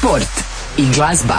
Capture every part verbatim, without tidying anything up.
sport i glazba.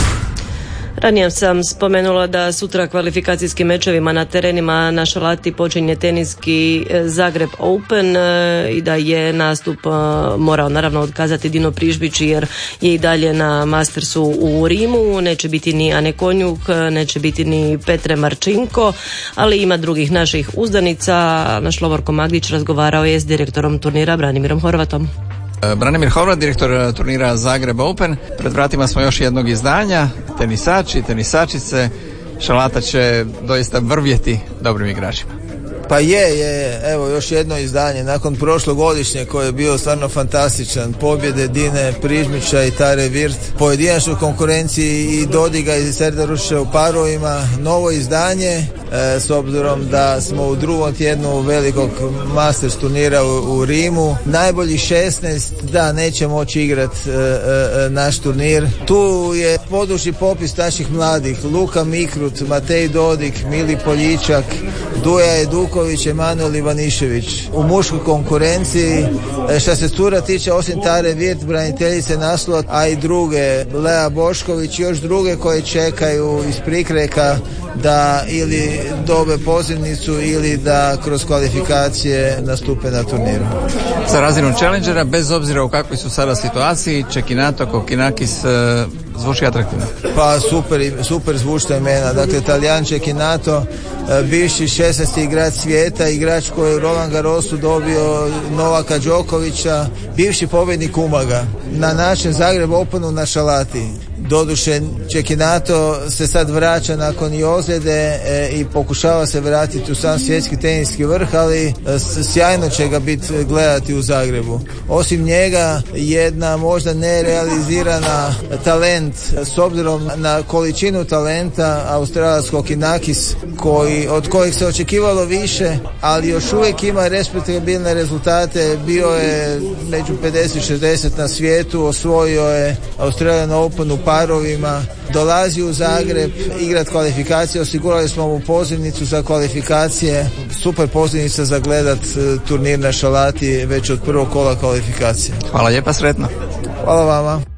Ranije sam spomenula da sutra kvalifikacijskim mečevima na terenima na Šalati počinje teniski Zagreb Open i da je nastup morao naravno otkazati Dino Prižbić jer je i dalje na Mastersu u Rimu. Neće biti ni Ane Konjuk, neće biti ni Petre Marčinko, ali ima drugih naših uzdanica. Naš Lovorko Magdić razgovarao je s direktorom turnira Branimirom Horvatom. Branimir Horvat, direktor turnira Zagreb Open. Pred vratima smo još jednog izdanja. Tenisači, tenisačice. Šalata će doista vrvjeti dobrim igračima. Pa je, je, evo još jedno izdanje nakon prošlogodišnje koje je bio stvarno fantastičan, pobjede Dine Prižmića i Tare Virt, pojedinačnoj konkurenciji i Dodiga i Serdaruša u parovima, novo izdanje e, s obzirom da smo u drugom tjednu velikog Masters turnira u, u Rimu, najbolji šesnaest, da, neće moći igrati e, e, naš turnir. Tu je poduži popis naših mladih, Luka Mikrut, Matej Dodik, Mili Poljičak, Duja Eduković, Emanuel Ivanišević. U muškoj konkurenciji, što se cura tiče, osim Tare Virt, braniteljice naslova, a i druge, Lea Bošković, još druge koje čekaju iz prikreka da ili dobe pozivnicu ili da kroz kvalifikacije nastupe na turniru. Sa razinom challengera, bez obzira u kakvoj su sada situaciji, Cecchinato, Kokkinakis e, zvuči atraktivno. Pa super, super zvučna imena. Dakle, Talijan Cecchinato, bivši šesnaesti igrač svijeta, igrač koji je u Roland Garrosu dobio Novaka Đokovića, bivši pobjednik Umaga, na način Zagreb Openu na Šalati. Doduše, Cecchinato se sad vraća nakon i ozljede e, i pokušava se vratiti u sam svjetski teniski vrh, ali e, sjajno će ga biti gledati u Zagrebu. Osim njega, jedna možda nerealizirana talent, s obzirom na količinu talenta, Australac Kokkinakis, koji, od kojih se očekivalo više, ali još uvijek ima respektabilne rezultate. Bio je među pedeset šezdeset na svijetu, osvojio je Australian Open u parovima, dolazi u Zagreb igrat kvalifikacije, osigurali smo mu pozivnicu za kvalifikacije, super pozivnica za gledat turnir na Šalati već od prvog kola kvalifikacije. Hvala lijepa, sretno. Hvala vama.